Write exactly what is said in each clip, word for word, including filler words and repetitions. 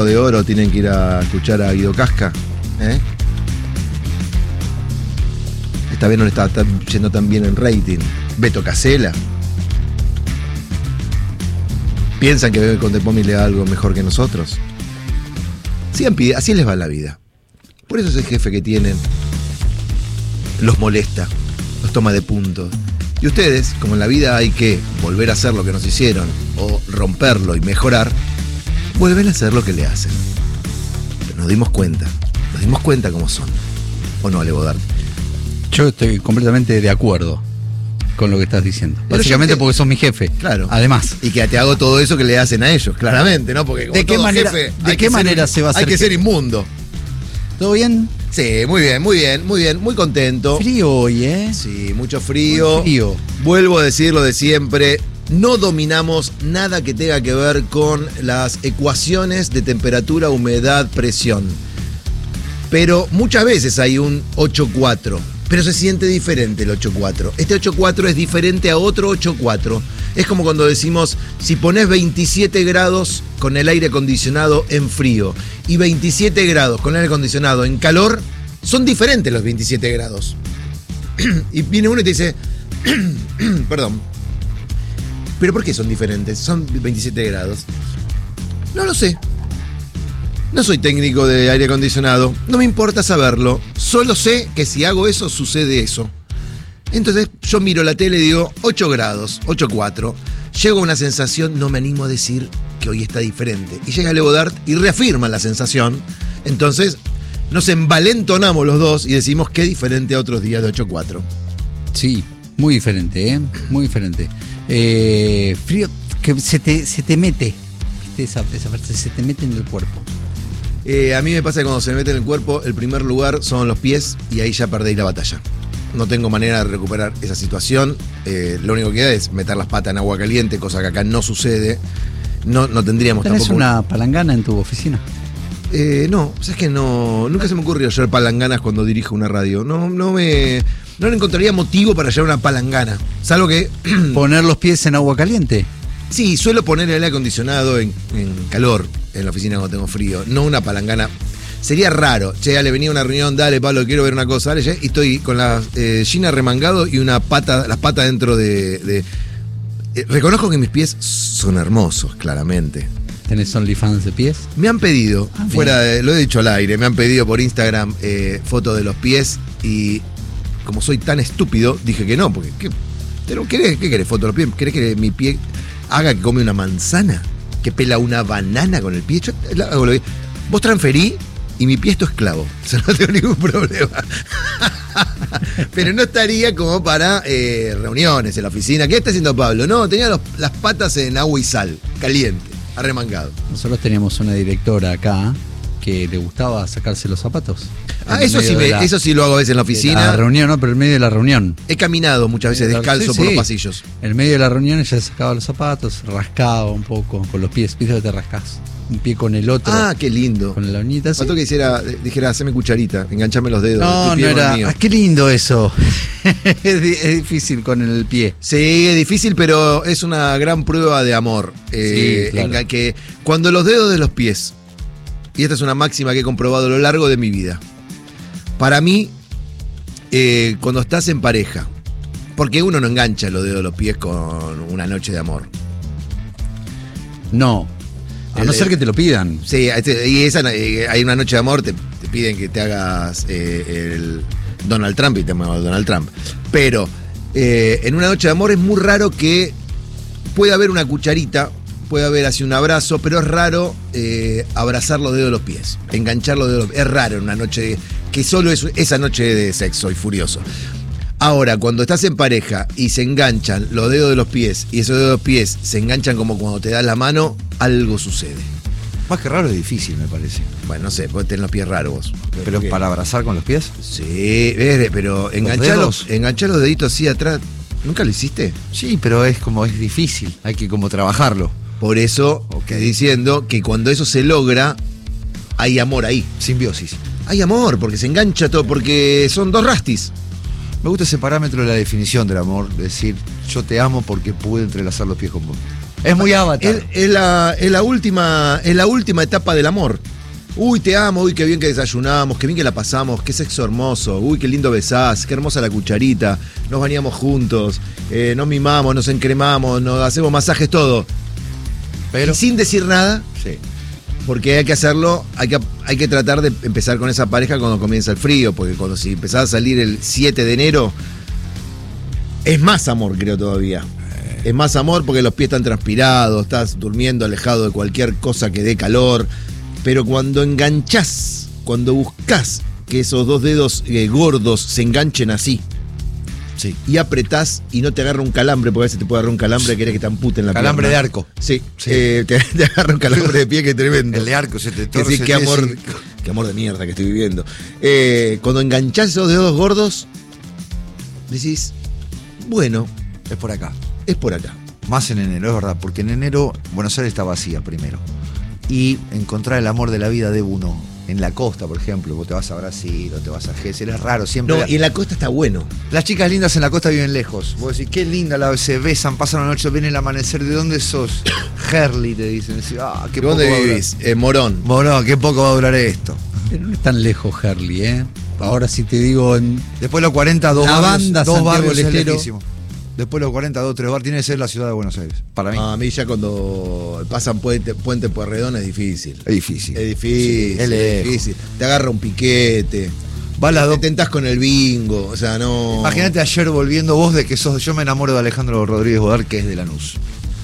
de oro tienen que ir a escuchar a Guido Casca, ¿eh? Esta vez no le está tan, yendo tan bien en rating. Beto Casella. ¿Piensan que Bebe Contepomi le da algo mejor que nosotros? Sigan pidiendo, así les va la vida. Por eso ese jefe que tienen los molesta, los toma de puntos. Y ustedes, como en la vida hay que volver a hacer lo que nos hicieron o romperlo y mejorar, vuelven a hacer lo que le hacen. Pero nos dimos cuenta, nos dimos cuenta cómo son. ¿O no, Ale Bodart? Yo estoy completamente de acuerdo con lo que estás diciendo. Pero básicamente te... porque sos mi jefe. Claro. Además. Y que te hago todo eso que le hacen a ellos, claramente, ¿no? Porque como ¿De qué todo manera, jefe, ¿de qué manera ser, se va a hacer? Hay que ser inmundo. ¿Todo bien? Sí, muy bien, muy bien, muy bien, muy contento. Frío hoy, ¿eh? Sí, mucho frío. Muy frío. Vuelvo a decir lo de siempre. No dominamos nada que tenga que ver con las ecuaciones de temperatura, humedad, presión. Pero muchas veces hay un ocho cuatro. Pero se siente diferente el ocho cuatro. Este ocho cuatro es diferente a otro ocho cuatro. Es como cuando decimos, si pones veintisiete grados con el aire acondicionado en frío y veintisiete grados con el aire acondicionado en calor, son diferentes los veintisiete grados. Y viene uno y te dice, perdón, ¿pero por qué son diferentes? Son veintisiete grados. No lo sé. No soy técnico de aire acondicionado, no me importa saberlo, solo sé que si hago eso, sucede eso. Entonces yo miro la tele y digo, ocho grados, ocho cuatro, llego a una sensación, no me animo a decir que hoy está diferente. Y llega Le Bodart y reafirma la sensación, entonces nos envalentonamos los dos y decimos que es diferente a otros días de ocho cuatro. Sí, muy diferente, ¿eh? Muy diferente. Eh, frío, que se te, se te mete, ¿viste? Esa, esa parte se te mete en el cuerpo. Eh, a mí me pasa que cuando se me mete en el cuerpo, el primer lugar son los pies y ahí ya perdéis la batalla. No tengo manera de recuperar esa situación. Eh, lo único que queda es meter las patas en agua caliente, cosa que acá no sucede. No, no tendríamos ¿Tenés tampoco. una palangana en tu oficina? Eh, no, o sea, es que no. Nunca se me ocurrió llevar palanganas cuando dirijo una radio. No, no me. No le encontraría motivo para llevar una palangana. Salvo que. ¿Poner los pies en agua caliente? Sí, suelo poner el aire acondicionado en, en calor en la oficina cuando tengo frío, no una palangana. Sería raro. Che, Ale, venía a una reunión, dale, Pablo, quiero ver una cosa, dale, ya, y estoy con la eh, jeans remangado y una pata, las patas dentro de... de eh, reconozco que mis pies son hermosos, claramente. ¿Tenés OnlyFans de pies? Me han pedido, ah, fuera de, lo he dicho al aire, me han pedido por Instagram eh, fotos de los pies y como soy tan estúpido, dije que no, porque ¿qué, ¿querés, ¿qué querés foto de los pies? ¿Querés que mi pie haga que come una manzana? ¿Que pela una banana con el pie? Yo hago lo que... Vos transferí y mi pie es tu esclavo. O sea, no tengo ningún problema. Pero no estaría como para eh, reuniones en la oficina. ¿Qué está haciendo Pablo? No, tenía los, las patas en agua y sal, caliente, arremangado. Nosotros teníamos una directora acá que le gustaba sacarse los zapatos. Ah, eso sí, me, la, eso sí lo hago a veces en la oficina. En la reunión, no, pero en medio de la reunión. He caminado muchas veces descalzo sí, por sí. los pasillos. En medio de la reunión ella se sacaba los zapatos, rascaba un poco con los pies. ¿Viste que te rascás? Un pie con el otro. Ah, qué lindo. Con la uñita. Faltó que hiciera, dijera, haceme cucharita, enganchame los dedos. No, no era. Ah, qué lindo eso. es, es difícil con el pie. Sí, es difícil, pero es una gran prueba de amor. Eh, sí, claro. En que cuando los dedos de los pies, y esta es una máxima que he comprobado a lo largo de mi vida. Para mí, eh, cuando estás en pareja, porque uno no engancha los dedos de los pies con una noche de amor. No. A no ser que te lo pidan. Sí, y esa, hay una noche de amor, te, te piden que te hagas eh, el Donald Trump y te hagas Donald Trump. Pero eh, en una noche de amor es muy raro que pueda haber una cucharita, puede haber así un abrazo, pero es raro eh, abrazar los dedos de los pies, enganchar los dedos de los pies. Es raro en una noche, que solo es esa noche de sexo y furioso. Ahora, cuando estás en pareja y se enganchan los dedos de los pies y esos dedos de los pies se enganchan como cuando te das la mano, algo sucede. Más que raro es difícil, me parece. Bueno, no sé, vos tenés los pies raros vos. ¿Pero, ¿Pero para abrazar con los pies? Sí, pero enganchar los, enganchar los deditos así atrás, ¿nunca lo hiciste? Sí, pero es como es difícil, hay que como trabajarlo. Por eso, okay. diciendo que cuando eso se logra, hay amor ahí. Simbiosis. Hay amor, porque se engancha todo, porque son dos rastis. Me gusta ese parámetro de la definición del amor, decir, yo te amo porque pude entrelazar los pies con vos. Es muy avatar. Es, es la, es, la última, es la última etapa del amor. Uy, te amo, uy, qué bien que desayunamos, qué bien que la pasamos, qué sexo hermoso, uy, qué lindo besás, qué hermosa la cucharita, nos bañamos juntos, eh, nos mimamos, nos encremamos, nos hacemos masajes, todo. Pero Y sin decir nada, sí. porque hay que hacerlo, hay que, hay que tratar de empezar con esa pareja cuando comienza el frío, porque cuando si empezás a salir el siete de enero, es más amor, creo, todavía. Es más amor porque los pies están transpirados, estás durmiendo alejado de cualquier cosa que dé calor. Pero cuando enganchás, cuando buscas que esos dos dedos eh, gordos se enganchen así, Sí. y apretás y no te agarra un calambre, porque a veces te puede agarrar un calambre, querés que te amputen la Calambre pierna. de arco. Sí, Sí. eh, te, te agarra un calambre de pie que es tremendo. El de arco se te Que torce. sí, qué tiene amor, ese- qué amor de mierda que estoy viviendo. Eh, cuando enganchás esos dedos gordos, decís, bueno, Es por acá. es por acá. Más en enero, es verdad, porque en enero Buenos Aires está vacía primero. Y encontrar el amor de la vida de uno en la costa, por ejemplo, vos te vas a Brasil o te vas a Gesell, es raro, siempre. No, la- y en la costa está bueno. Las chicas lindas en la costa viven lejos. Vos decís, qué linda, la, se besan, pasan la noche, viene el amanecer. ¿De dónde sos? Herley, te dicen. Decís, ah, qué ¿De poco dónde va a durar. vivís? Eh, Morón. Bueno, qué poco va a durar esto. Pero no es tan lejos Herley, ¿eh? Ahora sí te digo, en, Después de los cuarenta, dos La barrios, banda dos Santiago barrios del es Estero. lejísimo. Después de los cuarenta, dos, tres barrios, tiene que ser la ciudad de Buenos Aires. Para mí. A mí ya cuando pasan Puente, Puente Pueyrredón es difícil. Es difícil. Es difícil, Sí, es es lejos. difícil. Te agarra un piquete. Va las te dos- tentás con el bingo. O sea, no. Imagínate ayer volviendo vos de que sos. Yo me enamoro de Alejandro Rodríguez Bodar, que es de Lanús.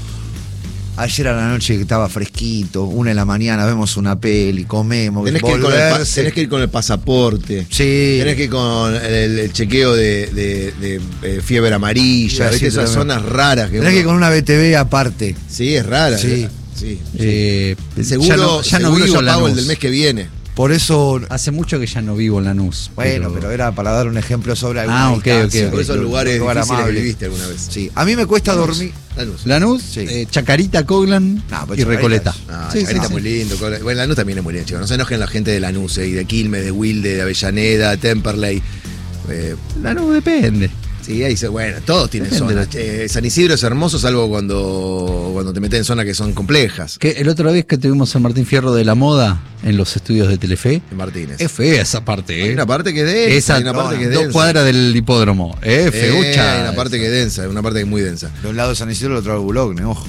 Ayer a la noche que estaba fresquito, una de la mañana, vemos una peli, comemos, Tenés que, ir con el, pa- volverse. tenés que ir con el pasaporte. Sí. Tenés que ir con el, el chequeo de, de- de, eh, fiebre amarilla. Iba a ¿Viste? decir Esas también. zonas raras. Que Tenés que uno- ir con una B T V aparte. Sí, es rara. Sí. ¿eh? Sí. eh, Seguro, ya no, ya no seguro vivo yo en pago el Lanús. del mes que viene. Por eso. Hace mucho que ya no vivo en Lanús. Bueno, pero era para dar un ejemplo sobre alguna Ah, ok, distancia, ok, Por ok. esos un lugares lugar difíciles que amable. viviste alguna vez. Sí. A mí me cuesta dormir. Lanús. Lanús, Sí. eh, Chacarita, Coglan No, pero y Chacarita Recoleta. es- Ah, Sí, Chacarita sí, muy sí. lindo. Bueno, Lanús también es muy lindo, chicos. No se enojen la gente de Lanús, eh, y de Quilmes, de Wilde, de Avellaneda, Temperley. Eh, Lanús depende. sí, ahí se, bueno, todos tienen Depende zonas. Eh, San Isidro es hermoso, salvo cuando, cuando te metes en zonas que son complejas. Que el otro vez que tuvimos el Martín Fierro de la moda en los estudios de Telefe, En Martínez. es fea esa parte, Hay ¿eh? una parte que es densa. Esa, hay una parte que es dos densa. cuadras del hipódromo. Eh, Eh, feucha. hay una parte que es densa, una parte que es muy densa. De un lado de San Isidro, del otro lado de Boulogne, ojo.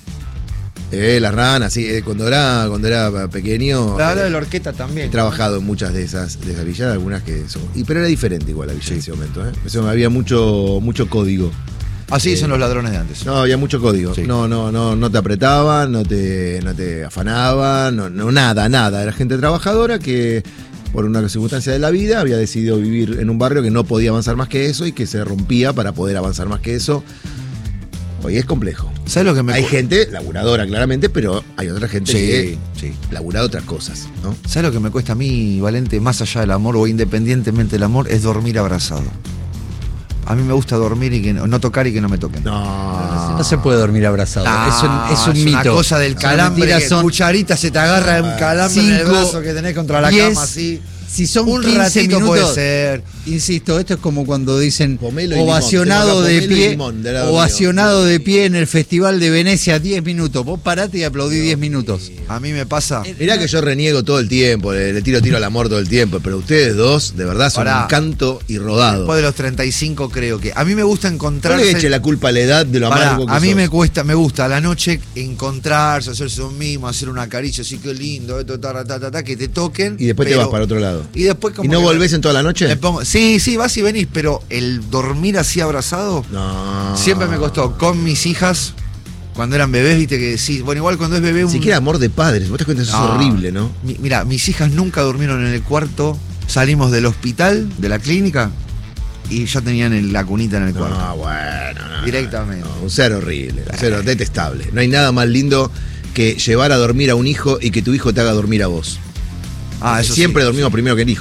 Eh, las ranas, sí. eh, cuando era, cuando era pequeño. La eh, de la Orqueta también. He trabajado en muchas de esas, de esas villas, algunas que son. Y, pero era diferente igual la villa en ese momento, ¿eh? Eso, había mucho, mucho código. Así Eh, dicen los ladrones de antes. No, había mucho código. Sí. No, no, no, no te apretaban, no te, no te afanaban, no, no, nada, nada. Era gente trabajadora que, por una circunstancia de la vida, había decidido vivir en un barrio que no podía avanzar más que eso y que se rompía para poder avanzar más que eso. Hoy es complejo. ¿Sabes lo que me Hay cu- gente laburadora, claramente, pero hay otra gente que Sí, sí. labura otras cosas, ¿no? ¿Sabes lo que me cuesta a mí, Valente, más allá del amor o independientemente del amor? Es dormir abrazado. A mí me gusta dormir y que no, no tocar y que no me toquen. No. No se puede dormir abrazado. No, es un, es un es mito. una cosa del Son calambre. mentiras, Que son cucharita se te agarra un calambre en el cinco, brazo que tenés contra la diez, cama así. Si son Un quince ratito minutos, puede ser. Insisto, esto es como cuando dicen Pomelo y limón, ovacionado tengo acá de pomelo y pie, limón del lado ovacionado mío. de pie en el Festival de Venecia diez minutos. Vos parate y aplaudí diez minutos. A mí me pasa. Mirá que yo reniego todo el tiempo, le, le tiro tiro al amor todo el tiempo, pero ustedes dos, de verdad, son Pará. un canto y rodado. Después de los treinta y cinco creo que. A mí me gusta No le encontrarse. eche la culpa a la edad de lo Pará, amargo que a mí sos. me cuesta, me gusta a la noche encontrarse, hacerse un mimo, hacer una caricia, así que lindo, esto, ta, ta, ta, ta, que te toquen. Y después te pero- vas para otro lado. Y después como ¿Y no que volvés en toda la noche? me pongo- sí, sí, vas y venís, pero el dormir así abrazado No. siempre me costó. Con mis hijas, cuando eran bebés, viste que sí, bueno, igual cuando es bebé un... Ni siquiera amor de padres, vos te cuentas, eso No. es horrible, ¿no? Mi- Mira, mis hijas nunca durmieron en el cuarto, salimos del hospital, de la clínica, y ya tenían el- la cunita en el cuarto. No, bueno. no, Directamente. no, un ser horrible, un ser detestable. No hay nada más lindo que llevar a dormir a un hijo y que tu hijo te haga dormir a vos. Ah, eso Siempre sí. dormimos primero que el hijo.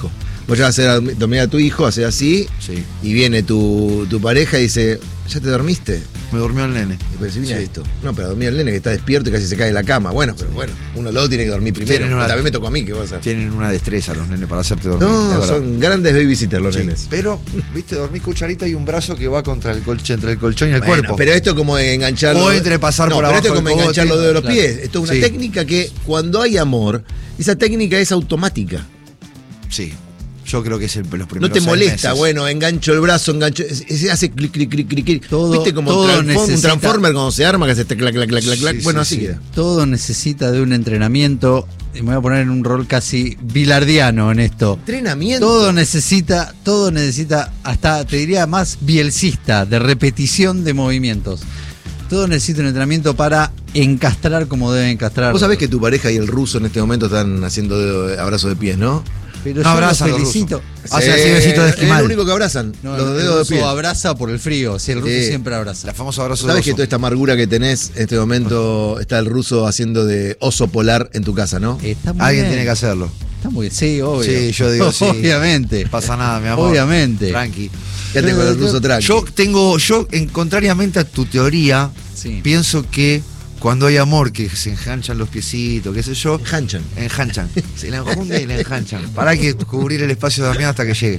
Vos ya vas a hacer a dormir a tu hijo, haces así, Sí. y viene tu, tu pareja y dice, ¿ya te dormiste? Me durmió el nene. Y pues, mira Sí. esto. No, pero dormir el nene que está despierto y casi se cae de la cama. Bueno, pero bueno, uno luego tiene que dormir primero. Tienen una- También me tocó a mí, ¿qué vas a hacer? Tienen una destreza los nenes para hacerte dormir. es No, verdad. son grandes babysitters los Sí, nenes. pero, viste, dormís cucharita y un brazo que va contra el colchón, entre el colchón y el Bueno, cuerpo. pero esto es como engancharlo. O entre pasar no, por pero abajo esto es como del enganchar los cogote. dedos de los Claro. pies. Esto es una Sí. técnica que cuando hay amor, esa técnica es automática. Sí, yo creo que es el, los No primeros te seis molesta, meses. bueno, engancho el brazo, engancho. Se hace clic, clic, clic, clic, clic. Todo- ¿Viste como todo un, transform- un necesita- transformer cuando se arma que hace este clac, clac, clac, clac, clac? Sí, Bueno, sí, así sí. queda. Todo necesita de un entrenamiento. Y me voy a poner en un rol casi bilardiano en esto. Entrenamiento. Todo necesita, todo necesita, hasta te diría más bielcista, de repetición de movimientos. Todo necesita un entrenamiento para encastrar como debe encastrar. Vos sabés que tu pareja y el ruso en este momento están haciendo dedo- abrazos de pies, ¿no? Pero No yo abrazan los los felicito. Hace así besito de Es esquimal. lo único que abrazan, No, los el dedos de ruso pie. abraza por el frío. Si el ruso Sí. siempre abraza. La famosa abrazo de ¿Sabes oso. que toda esta amargura que tenés en este momento está el ruso haciendo de oso polar en tu casa, no? Está muy Alguien bien. tiene que hacerlo. Está muy bien. Sí, obvio. Sí, yo digo sí. Obviamente. No pasa nada, mi amor. Obviamente. Tranqui. Quédate con el ruso tranqui. Yo tengo, yo, en contrariamente a tu teoría, Sí. pienso que cuando hay amor, que se enjanchan los piecitos, qué sé yo, Hanchan. enjanchan. Se la enjunde y la enjanchan. Para que cubrir el espacio de Damián hasta que llegue.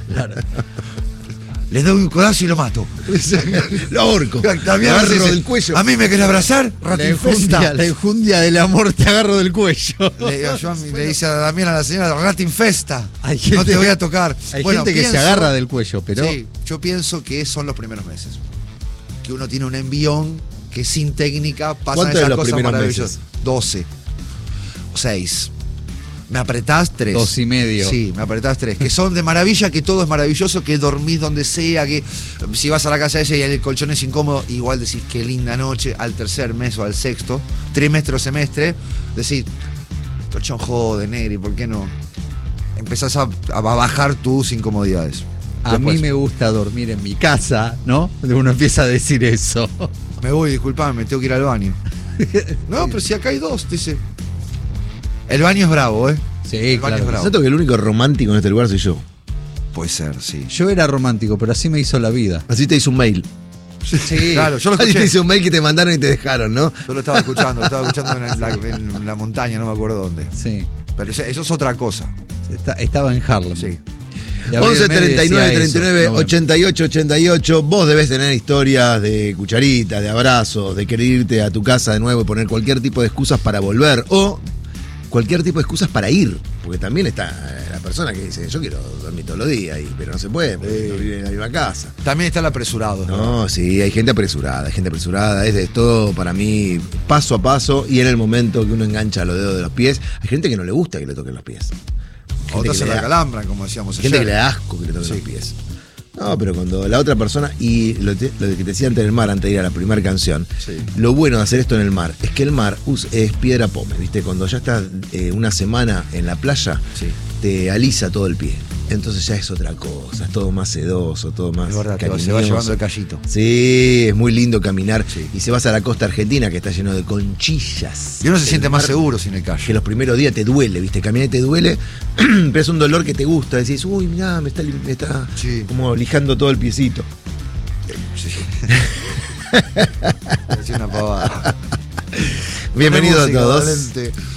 Le doy un codazo y lo mato. Lo ahorco. Lo Damián agarro dice, del cuello. ¿a mí me querés abrazar? La Ratinfesta. enjundia, la enjundia del amor te agarro del cuello. Le, yo a mí- le dice a Damián, a la señora, Ratinfesta. Hay No gente- te voy a tocar. Hay Bueno, gente que pienso- se agarra del cuello, pero Sí, yo pienso que son los primeros meses. Que uno tiene un envión que sin técnica pasan ¿Cuánto de esas los cosas primeros maravillosas. meses? doce. O seis. Me apretás tres. Dos y medio. Sí, me apretás tres. Que son de maravilla, que todo es maravilloso, que dormís donde sea, que si vas a la casa de ella y el colchón es incómodo, igual decís qué linda noche. Al tercer mes o al sexto, trimestre o semestre, decís, colchón jode, negri, ¿por qué no? Empezás a, a bajar tus incomodidades. a Después, mí me gusta dormir en mi casa, ¿no? Uno empieza a decir eso. Me voy, disculpame, me tengo que ir al baño. No, pero si acá hay dos, dice. El baño es bravo, ¿eh? Sí, El baño claro. es bravo. Siento que el único romántico en este lugar soy yo. Puede ser, sí. Yo era romántico, pero así me hizo la vida. Así te hice un mail. Sí. Claro, yo lo Así te escuché. hice un mail que te mandaron y te dejaron, ¿no? Yo lo estaba escuchando, lo estaba escuchando en la, en la montaña, no me acuerdo dónde. Sí. Pero eso, eso es otra cosa. Está- estaba en Harlem. Sí. Y Abril once Meri treinta y nueve decía treinta y nueve eso. No, bueno. ochenta y ocho ochenta y ocho. Vos debés tener historias de cucharitas, de abrazos, de querer irte a tu casa de nuevo y poner cualquier tipo de excusas para volver o cualquier tipo de excusas para ir. Porque también está la persona que dice, yo quiero dormir todos los días, y- pero no se puede, porque Sí. no vive en la misma casa. También está el apresurado. No, sí, hay gente apresurada, hay gente apresurada. Es, es todo para mí paso a paso y en el momento que uno engancha los dedos de los pies. Hay gente que no le gusta que le toquen los pies. Gente Otros que se le la da- calambran, como decíamos Gente que ayer. le da asco que le toquen Sí. los pies. No, pero cuando la otra persona, y lo, te- lo que te decía antes del mar, antes de ir a la primera canción, Sí. lo bueno de hacer esto en el mar es que el mar us- es piedra pome, ¿viste? Cuando ya estás eh, una semana en la playa, Sí. te alisa todo el pie. Entonces ya es otra cosa, es todo más sedoso, todo más Es verdad, te va- se va cariñoso. llevando el callito. Sí, es muy lindo caminar. Sí. Y se vas a la costa argentina que está lleno de conchillas. Y uno se El siente más mar, seguro sin el que callo. los primeros días te duele, ¿viste? Caminar y te duele, pero es un dolor que te gusta. Decís, uy, mirá, me está, lim- me está Sí. como lijando todo el piecito. Sí. Es una pavada. Bienvenidos a Música, todos. Valente.